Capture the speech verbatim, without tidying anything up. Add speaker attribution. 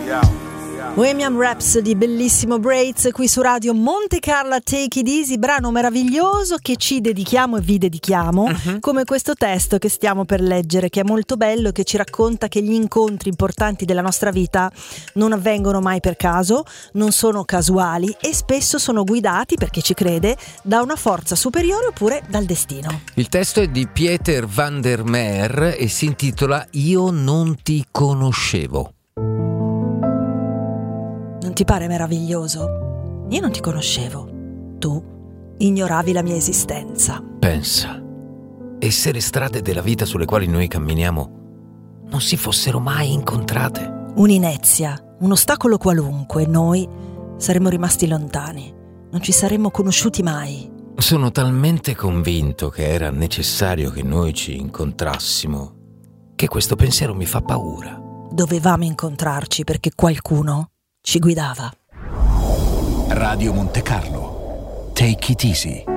Speaker 1: Bohemian Rhapsody, bellissimo Braids qui su Radio Monte Carlo, Take It Easy, brano meraviglioso che ci dedichiamo e vi dedichiamo, uh-huh. come questo testo che stiamo per leggere, che è molto bello, che ci racconta che gli incontri importanti della nostra vita non avvengono mai per caso, non sono casuali e spesso sono guidati, per chi ci crede, da una forza superiore oppure dal destino.
Speaker 2: Il testo è di Pieter van der Meer e si intitola Io non ti conoscevo.
Speaker 1: Non ti pare meraviglioso? Io non ti conoscevo. Tu ignoravi la mia esistenza.
Speaker 2: Pensa, e se le strade della vita sulle quali noi camminiamo non si fossero mai incontrate?
Speaker 1: Un'inezia, un ostacolo qualunque, noi saremmo rimasti lontani. Non ci saremmo conosciuti mai.
Speaker 2: Sono talmente convinto che era necessario che noi ci incontrassimo che questo pensiero mi fa paura.
Speaker 1: Dovevamo incontrarci perché qualcuno ci guidava.
Speaker 3: Radio Monte Carlo, Take It Easy.